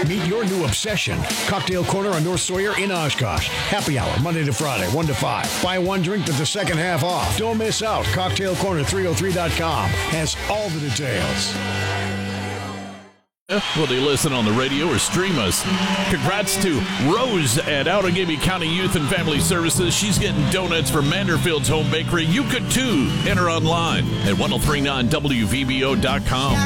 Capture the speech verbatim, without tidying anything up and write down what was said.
Meet your new obsession. Cocktail Corner on North Sawyer in Oshkosh. Happy hour, Monday to Friday, one to five. Buy one drink with the second half off. Don't miss out. cocktail corner three oh three dot com has all the details. Whether you listen on the radio or stream us, congrats to Rose at Outagamie County Youth and Family Services. She's getting donuts from Manderfield's Home Bakery. You could too. Enter online at ten thirty-nine W V B O dot com.